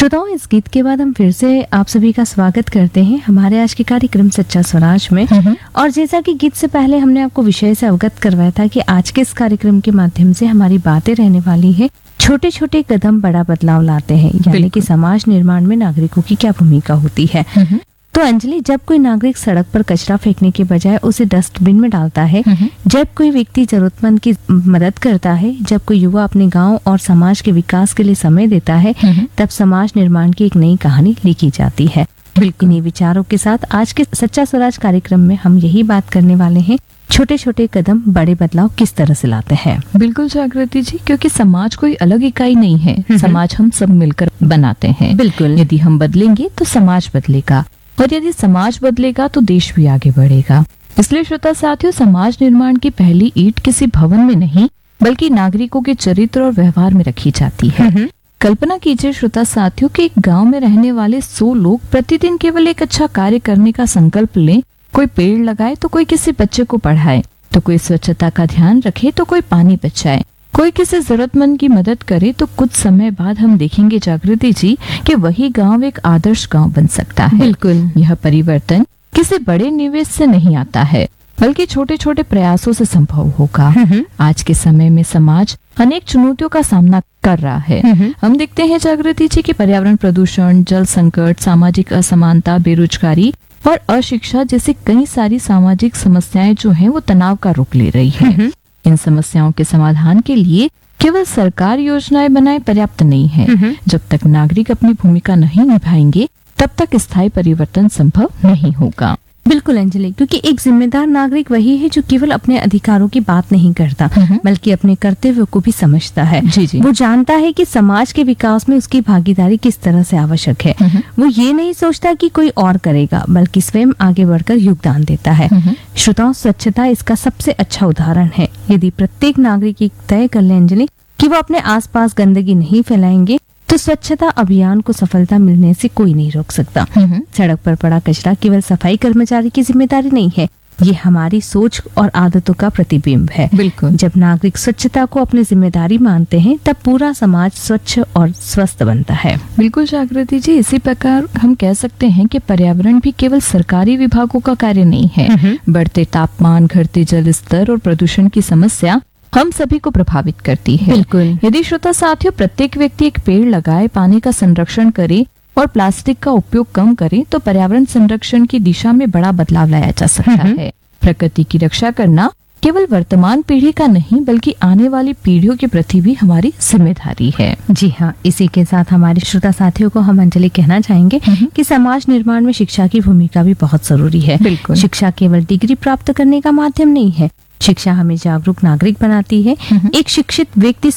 श्रोताओं, इस गीत के बाद हम फिर से आप सभी का स्वागत करते हैं हमारे आज के कार्यक्रम सच्चा स्वराज में। और जैसा कि गीत से पहले हमने आपको विषय से अवगत करवाया था कि आज के इस कार्यक्रम के माध्यम से हमारी बातें रहने वाली है छोटे छोटे कदम बड़ा बदलाव लाते हैं, यानी कि समाज निर्माण में नागरिकों की क्या भूमिका होती है। तो अंजलि, जब कोई नागरिक सड़क पर कचरा फेंकने के बजाय उसे डस्टबिन में डालता है, जब कोई व्यक्ति जरूरतमंद की मदद करता है, जब कोई युवा अपने गांव और समाज के विकास के लिए समय देता है, तब समाज निर्माण की एक नई कहानी लिखी जाती है। इन्हीं विचारों के साथ आज के सच्चा स्वराज कार्यक्रम में हम यही बात करने वाले हैं, छोटे छोटे कदम बड़े बदलाव किस तरह से लाते हैं। बिल्कुल जागृति जी, क्योंकि समाज कोई अलग इकाई नहीं है, समाज हम सब मिलकर बनाते हैं। बिल्कुल, यदि हम बदलेंगे तो समाज बदलेगा, और यदि समाज बदलेगा तो देश भी आगे बढ़ेगा। इसलिए श्रोता साथियों, समाज निर्माण की पहली ईंट किसी भवन में नहीं बल्कि नागरिकों के चरित्र और व्यवहार में रखी जाती है। कल्पना कीजिए श्रोता साथियों कि एक गांव में रहने वाले 100 लोग प्रतिदिन केवल एक अच्छा कार्य करने का संकल्प लें। कोई पेड़ लगाए तो कोई किसी बच्चे को पढ़ाए, तो कोई स्वच्छता का ध्यान रखे तो कोई पानी बचाए, कोई किसी जरूरतमंद की मदद करे, तो कुछ समय बाद हम देखेंगे जागृति जी कि वही गांव एक आदर्श गांव बन सकता है। बिल्कुल, यह परिवर्तन किसी बड़े निवेश से नहीं आता है बल्कि छोटे छोटे प्रयासों से संभव होगा। आज के समय में समाज अनेक चुनौतियों का सामना कर रहा है। हम देखते हैं जागृति जी कि पर्यावरण प्रदूषण, जल संकट, सामाजिक असमानता, बेरोजगारी और अशिक्षा जैसी कई सारी सामाजिक समस्याएं जो हैं वो तनाव का रूप ले रही है। इन समस्याओं के समाधान के लिए केवल सरकार योजनाएं बनाए पर्याप्त नहीं है। जब तक नागरिक अपनी भूमिका नहीं निभाएंगे तब तक स्थायी परिवर्तन संभव नहीं होगा। बिल्कुल अंजलि, क्योंकि एक जिम्मेदार नागरिक वही है जो केवल अपने अधिकारों की बात नहीं करता बल्कि अपने कर्तव्यों को भी समझता है। जी। वो जानता है कि समाज के विकास में उसकी भागीदारी किस तरह से आवश्यक है। वो ये नहीं सोचता कि कोई और करेगा बल्कि स्वयं आगे बढ़कर योगदान देता है। श्रोताओं, स्वच्छता इसका सबसे अच्छा उदाहरण है। यदि प्रत्येक नागरिक एक तय कर ले अंजलि कि वो अपने आसपास गंदगी नहीं फैलाएंगे तो स्वच्छता अभियान को सफलता मिलने से कोई नहीं रोक सकता। सड़क पर पड़ा कचरा केवल सफाई कर्मचारी की जिम्मेदारी नहीं है, ये हमारी सोच और आदतों का प्रतिबिंब है। बिल्कुल, जब नागरिक स्वच्छता को अपनी जिम्मेदारी मानते हैं तब पूरा समाज स्वच्छ और स्वस्थ बनता है। बिल्कुल जागृति जी, इसी प्रकार हम कह सकते हैं कि पर्यावरण भी केवल सरकारी विभागों का कार्य नहीं है। बढ़ते तापमान, घटते जल स्तर और प्रदूषण की समस्या हम सभी को प्रभावित करती है। बिल्कुल, यदि श्रोता साथियों प्रत्येक व्यक्ति एक पेड़ लगाए, पानी का संरक्षण करे और प्लास्टिक का उपयोग कम करे तो पर्यावरण संरक्षण की दिशा में बड़ा बदलाव लाया जा सकता है। प्रकृति की रक्षा करना केवल वर्तमान पीढ़ी का नहीं बल्कि आने वाली पीढ़ियों के प्रति भी हमारी जिम्मेदारी है। जी हाँ, इसी के साथ हमारे श्रोता साथियों को हम अंजलि कहना चाहेंगे कि समाज निर्माण में शिक्षा की भूमिका भी बहुत जरूरी है। बिल्कुल, शिक्षा केवल डिग्री प्राप्त करने का माध्यम नहीं है, शिक्षा हमें जागरूक नागरिक बनाती है। एक शिक्षित व्यक्ति